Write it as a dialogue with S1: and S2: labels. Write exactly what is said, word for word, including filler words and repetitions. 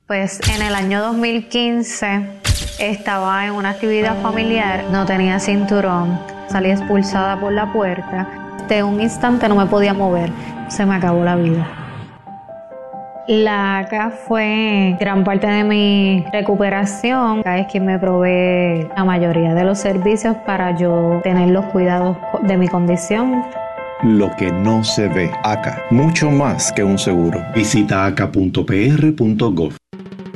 S1: Pues en el año dos mil quince estaba en una actividad familiar, no tenía cinturón, salí expulsada por la puerta. De un instante no me podía mover, se me acabó la vida. La A C A fue gran parte de mi recuperación. A C A es quien me provee la mayoría de los servicios para yo tener los cuidados de mi condición.
S2: Lo que no se ve. A C A, mucho más que un seguro. Visita a c a punto p r punto gov.